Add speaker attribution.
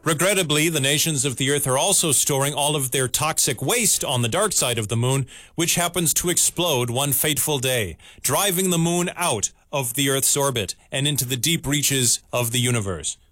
Speaker 1: Regrettably, the nations of the Earth are also storing all of their toxic waste on the dark side of the Moon, which happens to explode one fateful day, driving the Moon out of the Earth's orbit and into the deep reaches of the universe.